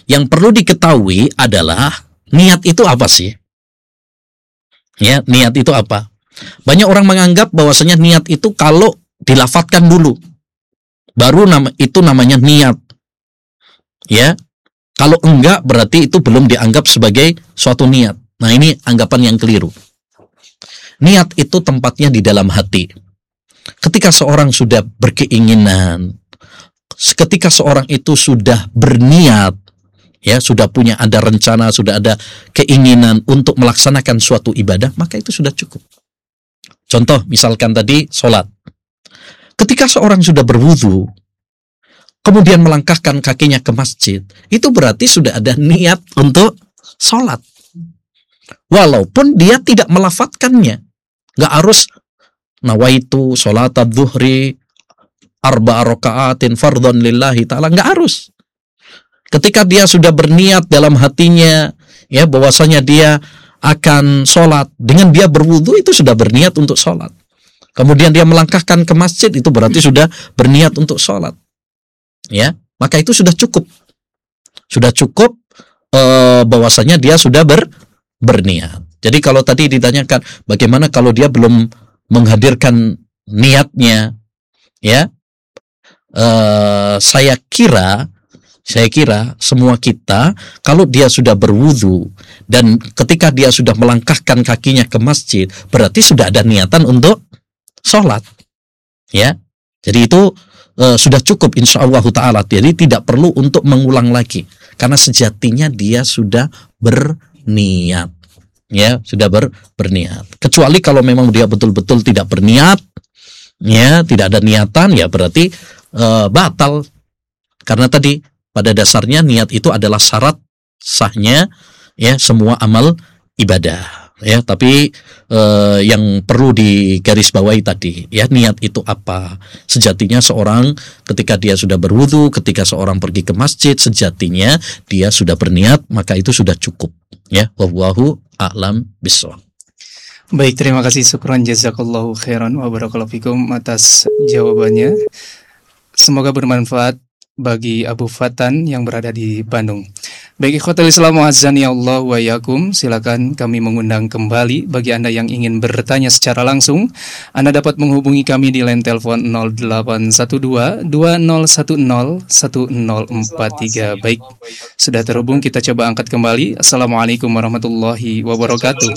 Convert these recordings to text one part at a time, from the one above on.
Yang perlu diketahui adalah niat itu apa sih? Ya, niat itu apa? Banyak orang menganggap bahwasanya niat itu kalau dilafatkan dulu, baru itu namanya niat. Ya, kalau enggak berarti itu belum dianggap sebagai suatu niat. Nah, ini anggapan yang keliru. Niat itu tempatnya di dalam hati. Ketika seorang sudah berkeinginan, ketika seorang itu sudah berniat, ya, sudah punya ada rencana, sudah ada keinginan untuk melaksanakan suatu ibadah, maka itu sudah cukup. Contoh, misalkan tadi sholat. Ketika seorang sudah berwudu, kemudian melangkahkan kakinya ke masjid, itu berarti sudah ada niat untuk sholat. Walaupun dia tidak melafatkannya. Nggak harus nawaitu sholat adzuhri arba'a raka'atin fardhon lillahi ta'ala, nggak harus. Ketika dia sudah berniat dalam hatinya, ya, bahwasanya dia akan sholat, dengan dia berwudu itu sudah berniat untuk sholat. Kemudian dia melangkahkan ke masjid, itu berarti sudah berniat untuk sholat. Ya, maka itu sudah cukup. Sudah cukup bahwasanya dia sudah berniat. Jadi kalau tadi ditanyakan bagaimana kalau dia belum menghadirkan niatnya, ya, saya kira semua kita, kalau dia sudah berwudu dan ketika dia sudah melangkahkan kakinya ke masjid, berarti sudah ada niatan untuk sholat. Ya, jadi itu sudah cukup insyaallah ta'ala. Jadi tidak perlu untuk mengulang lagi, karena sejatinya dia sudah berniat. Ya, sudah berniat. Kecuali kalau memang dia betul-betul tidak berniat, ya, tidak ada niatan, ya berarti batal. Karena tadi pada dasarnya niat itu adalah syarat sahnya, ya, semua amal ibadah. Ya, tapi yang perlu digarisbawahi tadi, ya, niat itu apa? Sejatinya seorang ketika dia sudah berwudu, ketika seorang pergi ke masjid, sejatinya dia sudah berniat, maka itu sudah cukup. Ya, wallahu a'lam bishawab. Baik, terima kasih, syukran jazakallahu khairan wa barakallahu fikum atas jawabannya. Semoga bermanfaat bagi Abu Fatan yang berada di Bandung. Baik, ikhwatul Islam azani Allah wa yakum, silakan kami mengundang kembali bagi Anda yang ingin bertanya secara langsung. Anda dapat menghubungi kami di line telepon 0812 2010 1043. Baik, sudah terhubung, kita coba angkat kembali. Assalamualaikum warahmatullahi wabarakatuh.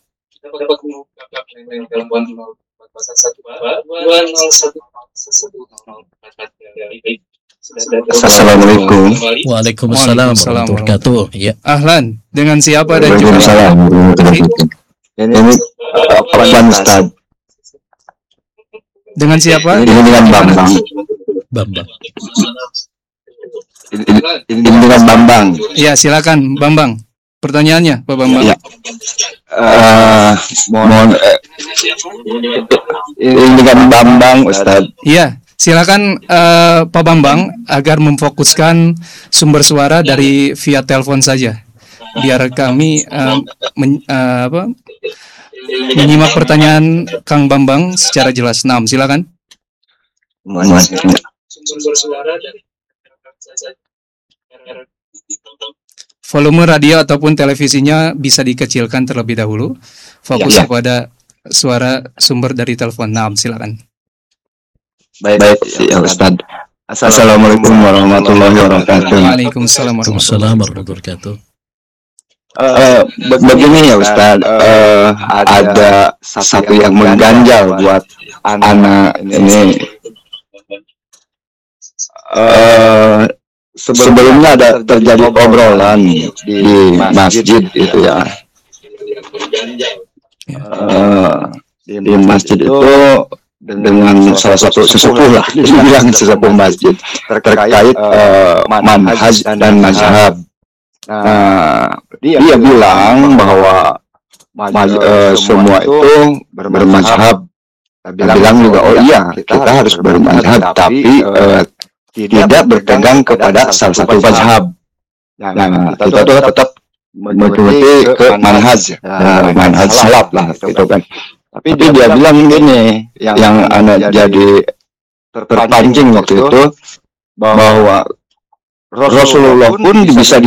Assalamualaikum. Waalaikumsalam warahmatullahi wabarakatuh. Ya. Ahlan, dengan siapa dan juga Ini Pak Ustaz. Dengan siapa? Ini dengan Bambang. Ini dengan Bambang. Ya, silakan Bambang. Pertanyaannya, Pak Bambang. Ya. Mohon ini dengan Bambang, Ustaz. Iya. Silakan Pak Bambang agar memfokuskan sumber suara dari via telepon saja, biar kami menyimak pertanyaan Kang Bambang secara jelas. Nah, silakan. Volume radio ataupun televisinya bisa dikecilkan terlebih dahulu. Fokus kepada suara sumber dari telepon. Nah, silakan. Baik, ya Ustaz. Assalamualaikum warahmatullahi wabarakatuh. Waalaikumsalam warahmatullahi wabarakatuh. Begini ya Ustaz, ada satu yang mengganjal buat anak ini. Sebelumnya ada terjadi obrolan di masjid itu ya. Di masjid itu dengan salah satu sesepuh lah, dibilang sesepuh masjid terkait manhaj dan mazhab. Dia bilang bahwa semua itu bermazhab. Dia bilang juga, oh iya, kita harus bermazhab, tapi tidak berpegang kepada salah satu mazhab. Nah, kita tuh tetap mengikuti ke manhaj, manhaj salaf lah, gitu kan. Tapi dia bilang gini, yang anak jadi terpancing waktu itu, bahwa Rasulullah pun bisa